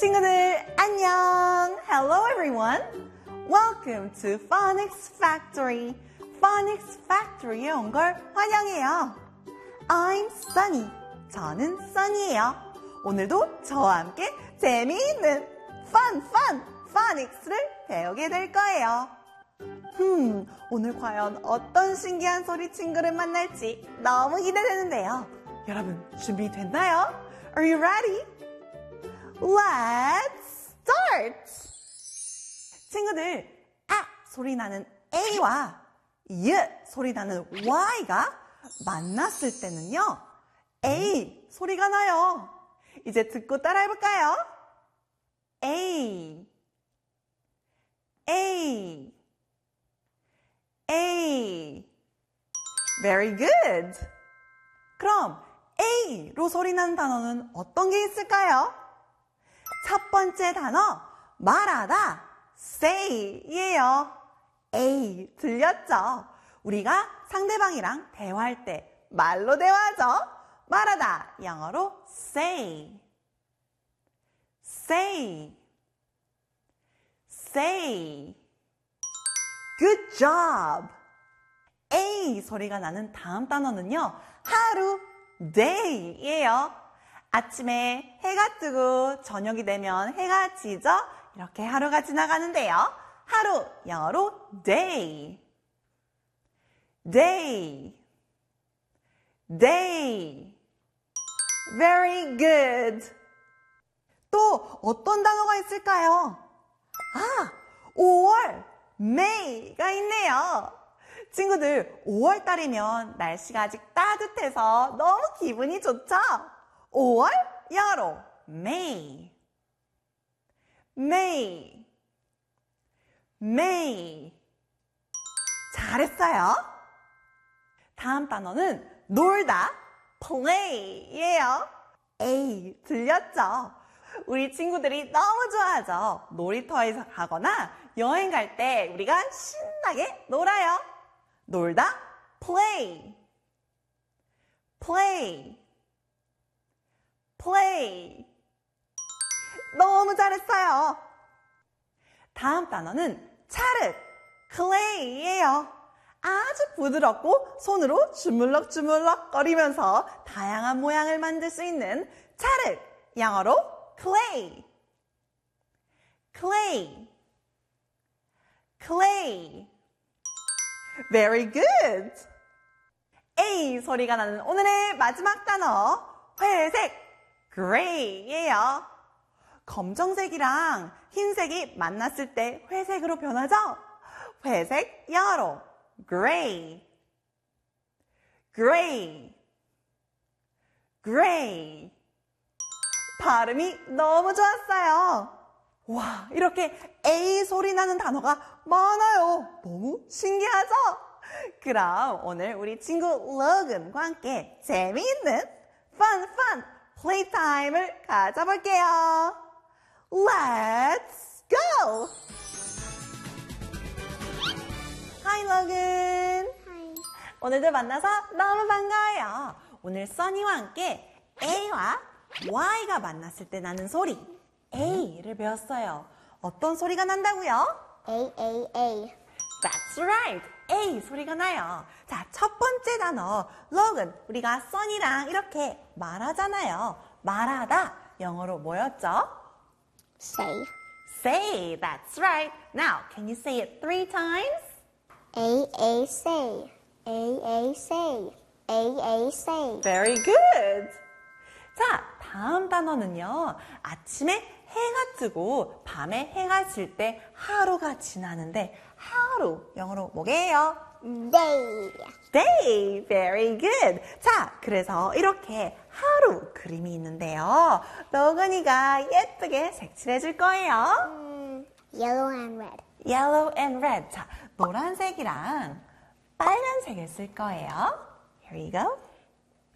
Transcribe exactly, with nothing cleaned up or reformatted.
친구들 안녕! Hello everyone! Welcome to Phonics Factory. Phonics Factory에 온 걸 환영해요. I'm Sunny. 저는 Sunny예요. 오늘도 저와 함께 재미있는 fun, fun, Phonics를 배우게 될 거예요. 음, 오늘 과연 어떤 신기한 소리 친구를 만날지 너무 기대되는데요. 여러분 준비됐나요? Are you ready? Let's start! 친구들, 아 소리 나는 A와 이 소리 나는 Y가 만났을 때는요, A 소리가 나요. 이제 듣고 따라해볼까요? A, A, A. Very good. 그럼 A로 소리 나는 단어는 어떤 게 있을까요? 첫 번째 단어, 말하다, say예요. A, 들렸죠? 우리가 상대방이랑 대화할 때 말로 대화하죠? 말하다, 영어로 say. say. say. Good job. A 소리가 나는 다음 단어는요, 하루, day예요. 아침에 해가 뜨고 저녁이 되면 해가 지죠? 이렇게 하루가 지나가는데요. 하루, 영어로 day. day. day. Very good. 또 어떤 단어가 있을까요? 아, 오월, May가 있네요. 친구들, 오월 달이면 날씨가 아직 따뜻해서 너무 기분이 좋죠? 오월, 영어로 May. May. May. 잘했어요. 다음 단어는 놀다, play예요. A, 들렸죠? 우리 친구들이 너무 좋아하죠? 놀이터에서 가거나 여행 갈 때 우리가 신나게 놀아요. 놀다, play. play. play. 너무 잘했어요. 다음 단어는 찰흙, clay예요. 아주 부드럽고 손으로 주물럭주물럭 거리면서 다양한 모양을 만들 수 있는 찰흙, 영어로 clay. clay. clay. Very good. A 소리가 나는 오늘의 마지막 단어, 회색, gray예요. 검정색이랑 흰색이 만났을 때 회색으로 변하죠? 회색, 영어로 gray. gray. gray. 발음이 너무 좋았어요. 와, 이렇게 A 소리 나는 단어가 많아요. 너무 신기하죠? 그럼 오늘 우리 친구 로건과 함께 재미있는 fun fun playtime을 가져볼게요. Let's go! Hi, Logan. Hi. 오늘도 만나서 너무 반가워요. 오늘 써니와 함께 A와 Y가 만났을 때 나는 소리 A를 배웠어요. 어떤 소리가 난다고요? A, A, A. That's right. A 소리가 나요. 자, 첫 번째 단어, 로건. 우리가 써니랑 이렇게 말하잖아요. 말하다. 영어로 뭐였죠? Say. Say. That's right. Now, can you say it three times? A, A, say. A, A, say. A, A, say. Very good. 자, 다음 단어는요. 아침에 해가 뜨고 밤에 해가 질 때 하루가 지나는데 하루, 영어로 뭐게요? Day. Day. Very good. 자, 그래서 이렇게 하루 그림이 있는데요. 로건이가 예쁘게 색칠해 줄 거예요. Mm, yellow and red. Yellow and red. 자, 노란색이랑 빨간색을 쓸 거예요. Here you go.